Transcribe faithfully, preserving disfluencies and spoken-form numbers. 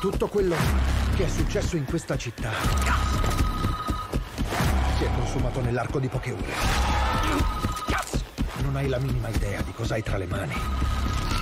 Tutto quello che è successo in questa città si è consumato nell'arco di poche ore. Non hai la minima idea di cosa hai tra le mani.